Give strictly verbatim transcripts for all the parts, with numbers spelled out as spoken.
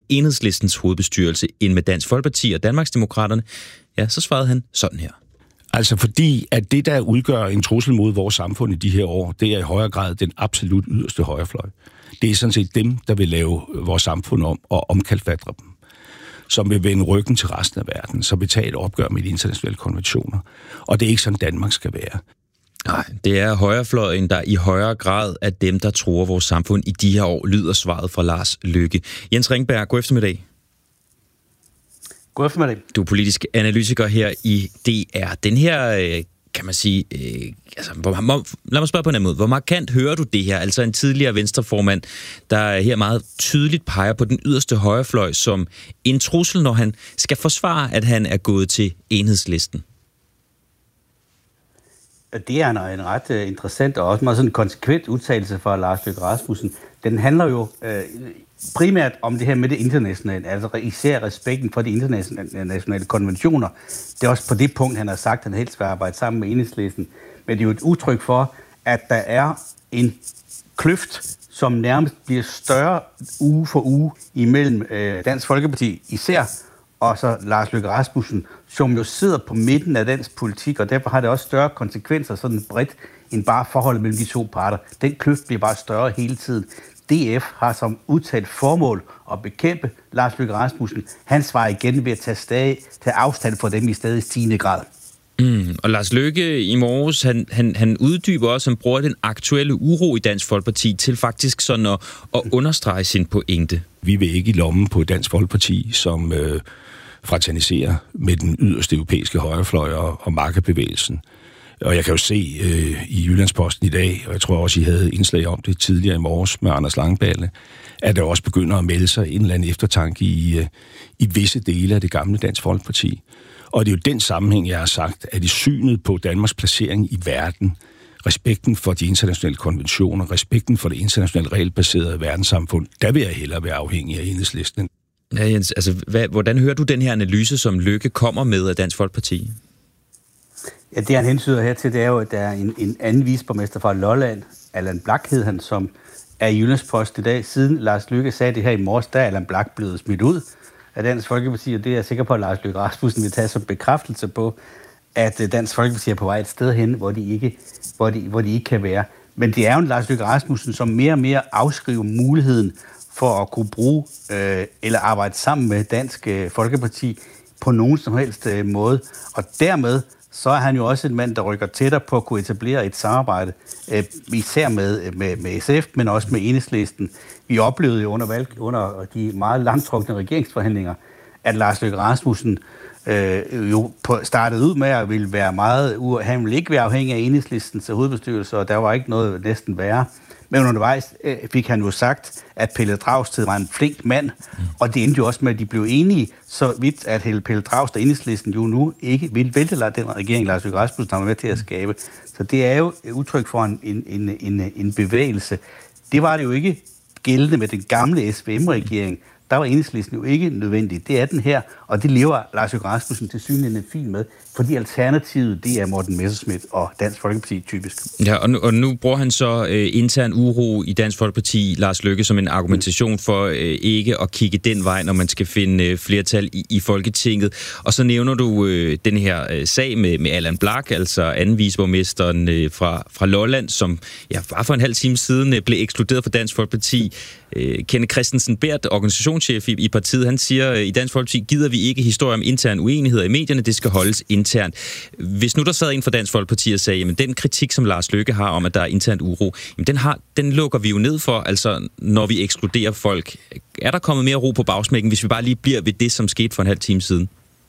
Enhedslistens hovedbestyrelse end med Dansk Folkeparti og Danmarksdemokraterne, ja, så svarede han sådan her. Altså fordi, at det, der udgør en trussel mod vores samfund i de her år, det er i højere grad den absolut yderste højrefløj. Det er sådan set dem, der vil lave vores samfund om og omkalfatre dem. Som vil vende ryggen til resten af verden, som vil tage et opgør med de internationale konventioner. Og det er ikke sådan, Danmark skal være. Nej, det er højrefløjen, der i højere grad er dem, der truer vores samfund i de her år, lyder svaret fra Lars Løkke. Jens Ringberg, god eftermiddag. God eftermiddag. Du er politisk analytiker her i D R. Den her, kan man sige, øh, altså, hvor, lad mig spørge på en anden måde. Hvor markant hører du det her? Altså en tidligere venstreformand, der her meget tydeligt peger på den yderste højrefløj som en trussel, når han skal forsvare, at han er gået til Enhedslisten. Det er en, en ret uh, interessant og også meget sådan konsekvent udtalelse fra Lars Løkke Rasmussen. Den handler jo øh, primært om det her med det internationale, altså især respekten for de internationale konventioner. Det er også på det punkt, han har sagt, at han helst vil arbejde sammen med Enhedslisten. Men det er jo et udtryk for, at der er en kløft, som nærmest bliver større uge for uge imellem øh, Dansk Folkeparti især, og så Lars Løkke Rasmussen, som jo sidder på midten af dansk politik, og derfor har det også større konsekvenser sådan bredt end bare forholdet mellem de to parter. Den kløft bliver bare større hele tiden. D F har som udtalt formål at bekæmpe Lars Løkke Rasmussen. Han svarer igen ved at tage, stadig, tage afstand fra dem i stadig stigende grad. Mm, og Lars Løkke i morges, han, han, han uddyber også, han bruger den aktuelle uro i Dansk Folkeparti til faktisk sådan at, at understrege sin pointe. Vi vil ikke i lommen på Dansk Folkeparti, som øh, fraterniserer med den yderste europæiske højrefløj og, og markebevægelsen. Og jeg kan jo se øh, i Jyllandsposten i dag, og jeg tror også, I havde indslag om det tidligere i morges med Anders Langballe, at der også begynder at melde sig en eller anden eftertanke i, øh, i visse dele af det gamle Dansk Folkeparti. Og det er jo den sammenhæng, jeg har sagt, at i synet på Danmarks placering i verden, respekten for de internationale konventioner, respekten for det internationale regelbaserede verdenssamfund, der vil jeg hellere være afhængig af Enhedslisten. Ja, Jens, altså, hvad, hvordan hører du den her analyse, som Løkke kommer med af Dansk Folkeparti? Ja, det han hensyder her til, det er jo, at der er en, en anden viceborgmester fra Lolland, Allan Blak hed han, som er i Jyllandspost i dag. Siden Lars Løkke sagde det her i morges, der er Allan Blak blevet smidt ud af Dansk Folkeparti, og det er jeg sikker på, at Lars Løkke Rasmussen vil tage som bekræftelse på, at Dansk Folkeparti er på vej et sted hen, hvor de ikke, hvor de, hvor de ikke kan være. Men det er jo en Lars Løkke Rasmussen, som mere og mere afskriver muligheden for at kunne bruge øh, eller arbejde sammen med Dansk øh, Folkeparti på nogen som helst øh, måde. Og dermed så er han jo også en mand, der rykker tættere på at kunne etablere et samarbejde, øh, især med, med, med S F, men også med Enhedslisten. Vi oplevede jo under, valg, under de meget langtrukne regeringsforhandlinger, at Lars Løkke Rasmussen øh, jo på, startede ud med at ville være meget, han ville ikke være afhængig af Enhedslistens hovedbestyrelse, og der var ikke noget næsten værre. Men undervejs øh, fik han jo sagt, at Pelle Dragsted var en flink mand, og det endte jo også med, at de blev enige, så vidt at Pelle Dragsted og Enhedslisten jo nu ikke vil vælte den regering, Lars Løkke Rasmussen har været med til at skabe. Så det er jo et udtryk for en, en, en, en, en bevægelse. Det var det jo ikke gældende med den gamle S V M-regering. Der var Enhedslisten jo ikke nødvendigt. Det er den her, og det lever Lars Løkke Rasmussen til synligheden fint med, fordi alternativet, det er Morten Messerschmidt og Dansk Folkeparti typisk. Ja, og nu, og nu bruger han så øh, intern uro i Dansk Folkeparti, Lars Løkke, som en argumentation for øh, ikke at kigge den vej, når man skal finde øh, flertal i, i Folketinget. Og så nævner du øh, den her øh, sag med, med Allan Blak, altså anden viceborgmesteren øh, fra, fra Lolland, som ja, bare for en halv time siden øh, blev ekskluderet fra Dansk Folkeparti. Øh, Kenneth Christensen Berth, organisationschef i, i partiet, han siger, øh, i Dansk Folkeparti gider vi ikke historie om intern uenigheder i medierne, det skal holdes internt. Hvis nu der sad en fra Dansk Folkeparti og sagde, jamen den kritik, som Lars Løkke har om, at der er internt uro, jamen den, har, den lukker vi jo ned for, altså når vi ekskluderer folk. Er der kommet mere ro på bagsmækken, hvis vi bare lige bliver ved det, som skete for en halv time siden?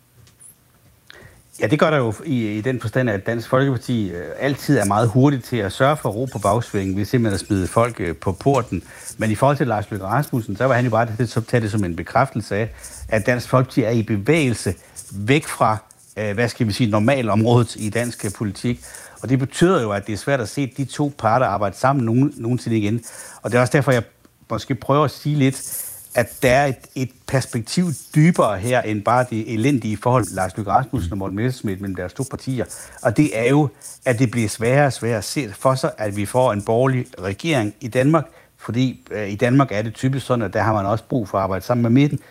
Ja, det gør der jo i, i den forstand, at Dansk Folkeparti øh, altid er meget hurtigt til at sørge for ro på bagsvingen, ved simpelthen at smide folk øh, på porten. Men i forhold til Lars Løkke Rasmussen, så var han jo bare til at tage det som en bekræftelse af, at Dansk Folkeparti er i bevægelse væk fra, øh, hvad skal vi sige, normalområdet i dansk politik. Og det betyder jo, at det er svært at se de to parter arbejde sammen nogen, nogensinde igen. Og det er også derfor, jeg måske prøver at sige lidt, at der er et, et perspektiv dybere her, end bare det elendige forhold Lars Løkke Rasmussen og Morten Messerschmidt mellem deres to partier. Og det er jo, at det bliver sværere og sværere at se for sig, at vi får en borgerlig regering i Danmark, fordi øh, i Danmark er det typisk sådan, at der har man også brug for at arbejde sammen med midten,